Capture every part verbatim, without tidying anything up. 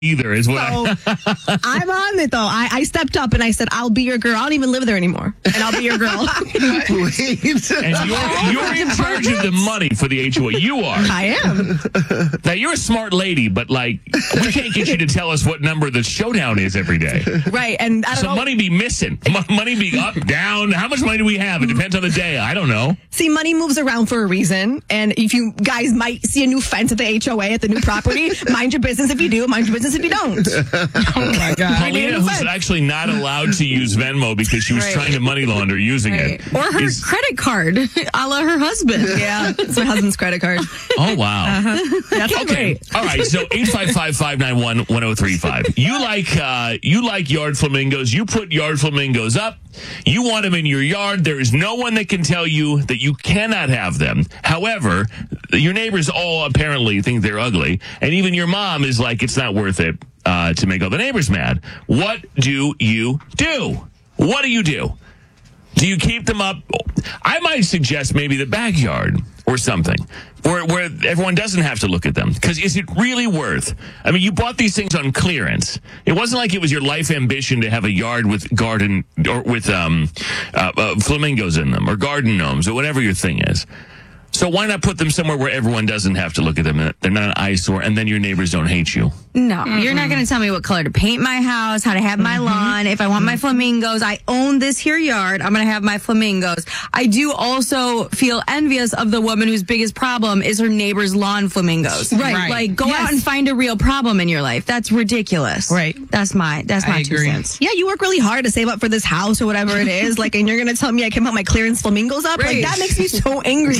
either is what So I... I'm on it, though. I, I stepped up and I said, I'll be your girl. I don't even live there anymore. And I'll be your girl. Wait. And you're, you're in charge of the money for the H O A. You are. I am. Now, you're a smart lady, but, like, we can't get you to tell us what number the showdown is every day. Right. And I don't So know. money be missing. M- money be up, down. How much money do we have? It depends on the day. I don't know. See, money moves around for a reason. And if you guys might see a new fence at the H O A at the new property, mind your business if you do, mind your business if you don't. Oh, my God. Paulina, who's actually not allowed to use Venmo because she was Right. trying to money launder using Right. it. Or her is- credit card, a la her husband. Yeah. It's my husband's credit card. Oh, wow. That's Okay. great. All right. So eight five five, five nine one, one oh three five. You like uh, you like yard flamingos. You put yard flamingos up. You want them in your yard. There is no one that can tell you that you cannot have them. However, your neighbors all apparently think they're ugly, and even your mom is like, it's not worth it uh, to make all the neighbors mad. What do you do? What do you do? Do you keep them up? I might suggest maybe the backyard or something where, where everyone doesn't have to look at them. Because is it really worth? I mean, you bought these things on clearance. It wasn't like it was your life ambition to have a yard with garden or with um, uh, uh, flamingos in them or garden gnomes or whatever your thing is. So why not put them somewhere where everyone doesn't have to look at them? They're not an eyesore, and then your neighbors don't hate you. No, mm-hmm. You're not going to tell me what color to paint my house, how to have my mm-hmm. lawn. If I want my flamingos, I own this here yard. I'm going to have my flamingos. I do also feel envious of the woman whose biggest problem is her neighbor's lawn flamingos. Right. right. Like, go yes. out and find a real problem in your life. That's ridiculous. Right. That's my, that's my I two agree. cents. Yeah, you work really hard to save up for this house or whatever it is. Like, and you're going to tell me I can put my clearance flamingos up? Right. Like, that makes me so angry.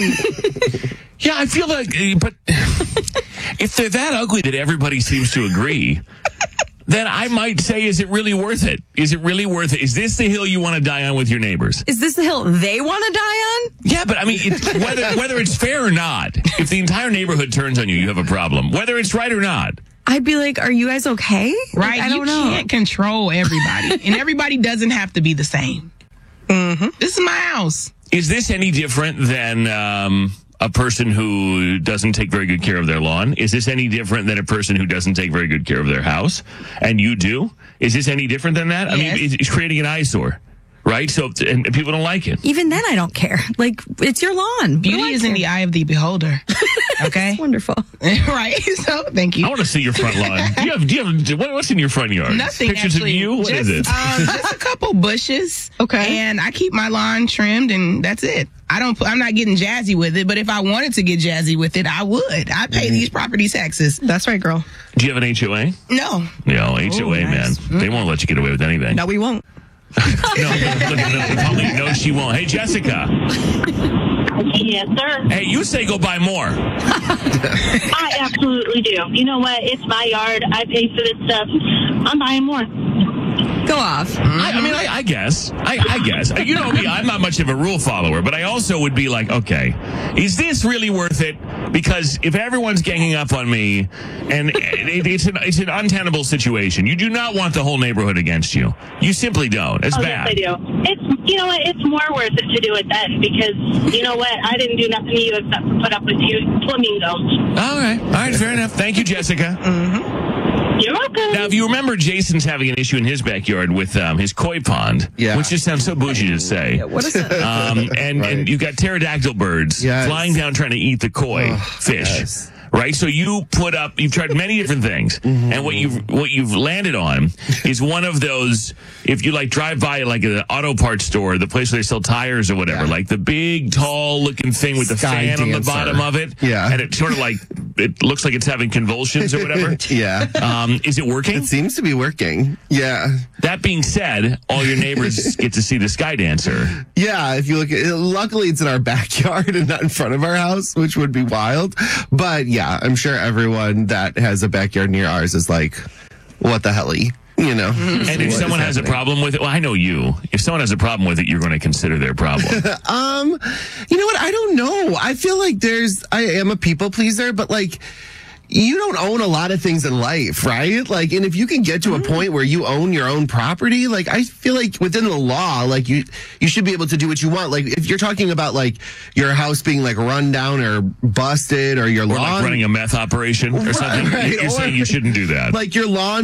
Yeah, I feel like, but if they're that ugly that everybody seems to agree, then I might say, is it really worth it? Is it really worth it? Is this the hill you want to die on with your neighbors? Is this the hill they want to die on? Yeah, but I mean, it, whether whether it's fair or not, if the entire neighborhood turns on you, you have a problem. Whether it's right or not. I'd be like, are you guys okay? Right. Like, I don't you know. can't control everybody. And everybody doesn't have to be the same. Mm-hmm. This is my house. Is this any different than um, a person who doesn't take very good care of their lawn? Is this any different than a person who doesn't take very good care of their house? And you do? Is this any different than that? Yes. I mean, it's, it's creating an eyesore, right? So, and people don't like it. Even then, I don't care. Like, it's your lawn. What do Beauty I is in care? the eye of the beholder. Okay? Wonderful. Right. So, thank you. I want to see your front lawn. Do you have, do you have, what, what's in your front yard? Nothing, Pictures actually. of you? What just, is it? Um, just a couple bushes. Okay. And I keep my lawn trimmed, and that's it. I don't. I'm not getting jazzy with it, but if I wanted to get jazzy with it, I would. I pay Mm-hmm. these property taxes. That's right, girl. Do you have an H O A? No. No, H O A, Ooh, nice. man. They won't let you get away with anything. No, we won't. no, look, no, Pauline, no, she won't. Hey, Jessica. Yes, sir. Hey, you say go buy more. I absolutely do. You know what? It's my yard. I pay for this stuff. I'm buying more. Go off. I, I mean, I, I guess. I, I guess. You know me, I'm not much of a rule follower, but I also would be like, okay, is this really worth it? Because if everyone's ganging up on me, and it, it's, an, it's an untenable situation, you do not want the whole neighborhood against you. You simply don't. It's Oh, bad. yes, I do. It's, you know what? It's more worth it to do it then because, you know what? I didn't do nothing to you except for put up with you flamingos. All right. All right. Fair enough. Thank you, Jessica. You're welcome. Now, if you remember, Jason's having an issue in his backyard with um, his koi pond, Yeah. which just sounds so bougie to say. What is it? Um, and, Right. and you've got pterodactyl birds Yes. flying down trying to eat the koi Oh, fish. yes. Right, so you put up. You've tried many different things, Mm-hmm. and what you've what you've landed on is one of those. If you like drive by like an auto parts store, the place where they sell tires or whatever, Yeah. like the big tall looking thing with the Sky fan on the dancer. bottom of it, Yeah. and it sort of like it looks like it's having convulsions or whatever. Yeah. Um, is it working? It seems to be working. Yeah. That being said, all your neighbors get to see the sky dancer. Yeah, if you look at it, luckily it's in our backyard and not in front of our house, which would be wild. But yeah, I'm sure everyone that has a backyard near ours is like, what the hell-y? You know? And if someone has a problem with it, well, I know you. If someone has a problem with it, you're going to consider their problem. Um, you know what? I don't know. I feel like there's, I am a people pleaser, but like, you don't own a lot of things in life, right? Like, and if you can get to a point where you own your own property, like, I feel like within the law, like, you, you should be able to do what you want. Like, if you're talking about, like, your house being, like, run down or busted or your Or lawn. like running a meth operation or something, Right, you're or- saying you shouldn't do that. Like, your lawn